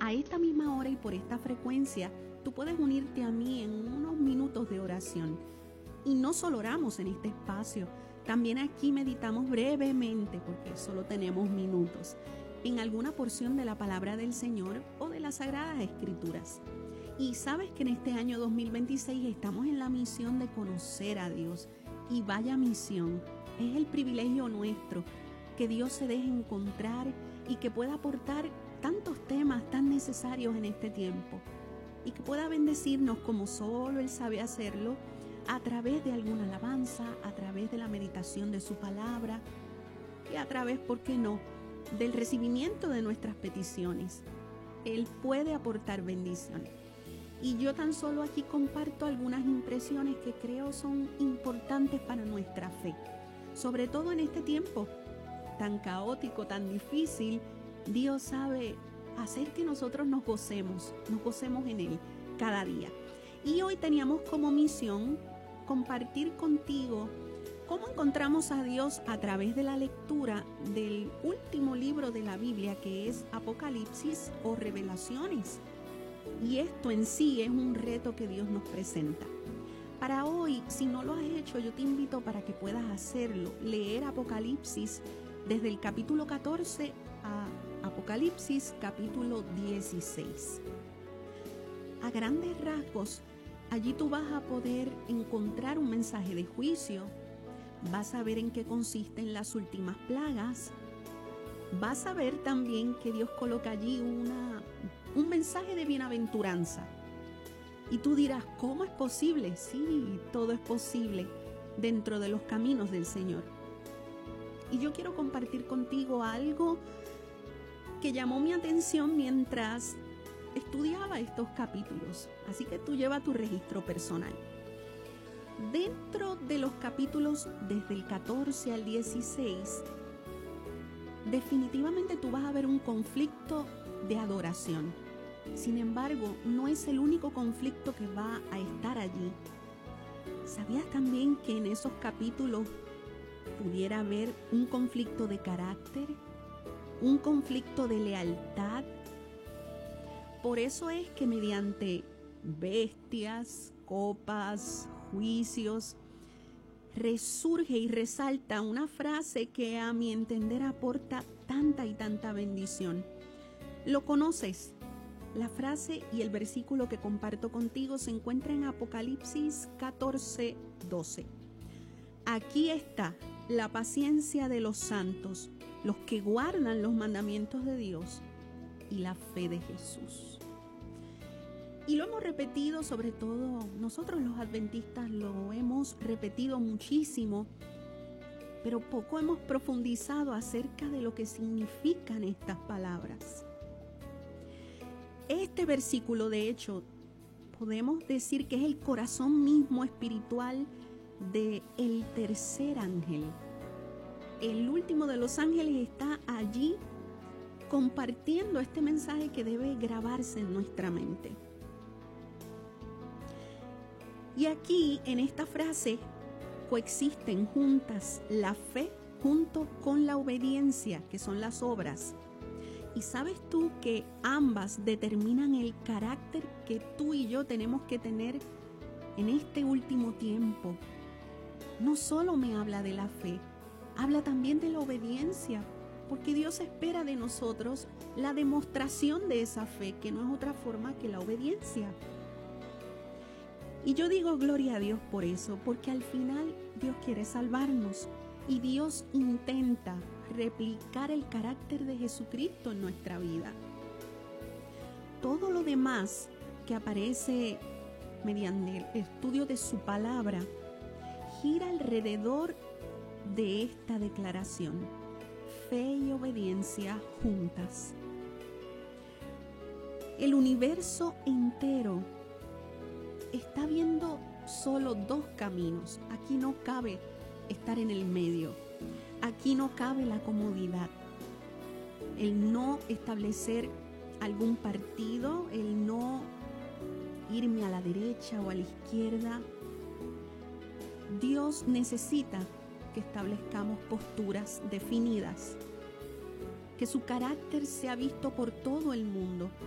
a esta misma hora y por esta frecuencia, tú puedes unirte a mí en unos minutos de oración. Y no solo oramos en este espacio, también aquí meditamos brevemente, porque solo tenemos minutos, en alguna porción de la palabra del Señor o de las Sagradas Escrituras. Y sabes que en este año 2026 estamos en la misión de conocer a Dios. Y vaya misión, es el privilegio nuestro que Dios se deje encontrar y que pueda aportar tantos temas tan necesarios en este tiempo. Y que pueda bendecirnos como solo Él sabe hacerlo, a través de alguna alabanza, a través de la meditación de su palabra y a través, ¿por qué no?, del recibimiento de nuestras peticiones. Él puede aportar bendición. Y yo tan solo aquí comparto algunas impresiones que creo son importantes para nuestra fe. Sobre todo en este tiempo tan caótico, tan difícil, Dios sabe hacer que nosotros nos gocemos en Él cada día. Y hoy teníamos como misión compartir contigo cómo encontramos a Dios a través de la lectura del último libro de la Biblia, que es Apocalipsis o Revelaciones. Y esto en sí es un reto que Dios nos presenta. Para hoy, si no lo has hecho, yo te invito para que puedas hacerlo, leer Apocalipsis desde el capítulo 14 a Apocalipsis capítulo 16. A grandes rasgos, allí tú vas a poder encontrar un mensaje de juicio, vas a ver en qué consisten las últimas plagas, vas a ver también que Dios coloca allí un mensaje de bienaventuranza. Y tú dirás, ¿cómo es posible? Sí, todo es posible dentro de los caminos del Señor. Y yo quiero compartir contigo algo que llamó mi atención mientras estudiaba estos capítulos. Así que tú lleva tu registro personal. Dentro de los capítulos desde el 14 al 16, definitivamente tú vas a ver un conflicto de adoración. Sin embargo, no es el único conflicto que va a estar allí. ¿Sabías también que en esos capítulos pudiera haber un conflicto de carácter, un conflicto de lealtad? Por eso es que mediante bestias, copas, juicios, resurge y resalta una frase que a mi entender aporta tanta y tanta bendición. ¿Lo conoces? La frase y el versículo que comparto contigo se encuentra en Apocalipsis 14:12. Aquí está la paciencia de los santos, los que guardan los mandamientos de Dios y la fe de Jesús. Y lo hemos repetido, sobre todo nosotros los adventistas lo hemos repetido muchísimo, pero poco hemos profundizado acerca de lo que significan estas palabras. Este versículo, de hecho, podemos decir que es el corazón mismo espiritual del tercer ángel. El último de los ángeles está allí compartiendo este mensaje que debe grabarse en nuestra mente. Y aquí, en esta frase, coexisten juntas la fe junto con la obediencia, que son las obras. Y sabes tú que ambas determinan el carácter que tú y yo tenemos que tener en este último tiempo. No solo me habla de la fe, habla también de la obediencia, porque Dios espera de nosotros la demostración de esa fe, que no es otra forma que la obediencia. Y yo digo gloria a Dios por eso, porque al final Dios quiere salvarnos y Dios intenta replicar el carácter de Jesucristo en nuestra vida. Todo lo demás que aparece mediante el estudio de su palabra gira alrededor de esta declaración: fe y obediencia juntas. El universo entero está viendo solo dos caminos. Aquí no cabe estar en el medio. Aquí no cabe la comodidad. El no establecer algún partido, el no irme a la derecha o a la izquierda. Dios necesita que establezcamos posturas definidas, que su carácter sea visto por todo el mundo,